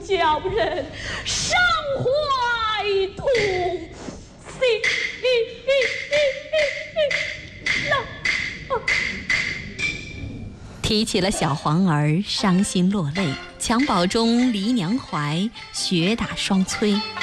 叫人伤怀痛心提起了小黄儿，伤心落泪。襁褓中离娘怀，雪打霜催。